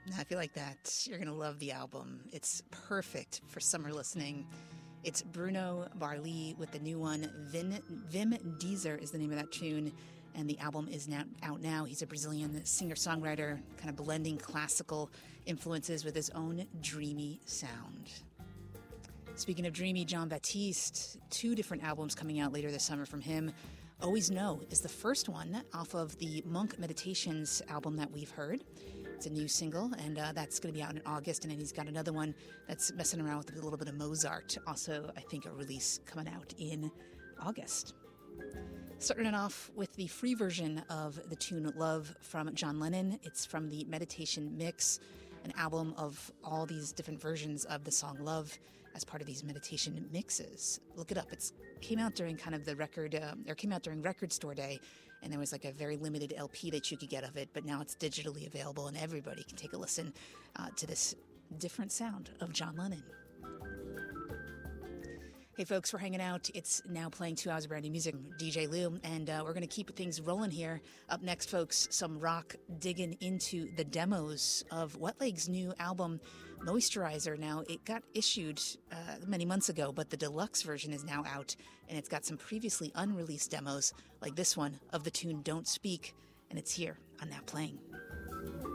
Now, if you like that, you're going to love the album. It's perfect for summer listening. It's Bruno Barli with the new one. Vim Dieser is the name of that tune, and the album is now out now. He's a Brazilian singer-songwriter, kind of blending classical influences with his own dreamy sound. Speaking of dreamy, Jon Batiste, 2 different albums coming out later this summer from him. Always Know is the first one off of the Monk Meditations album that we've heard. It's a new single, and that's going to be out in August. And then he's got another one that's messing around with a little bit of Mozart. Also, I think a release coming out in August. Starting it off with the free version of the tune Love from John Lennon. It's from the Meditation Mix, an album of all these different versions of the song Love as part of these meditation mixes. Look it up. It came out during kind of the record, or came out during Record Store Day, and there was like a very limited LP that you could get of it, but now it's digitally available and everybody can take a listen to this different sound of John Lennon. Hey folks, we're hanging out. It's now playing 2 hours of brand new music. DJ Lou, and we're going to keep things rolling here. Up next, folks, some rock digging into the demos of Wetleg's new album, Moisturizer. Now, it got issued many months ago, but the deluxe version is now out, and it's got some previously unreleased demos, like this one of the tune Don't Speak, and it's here on Now Playing.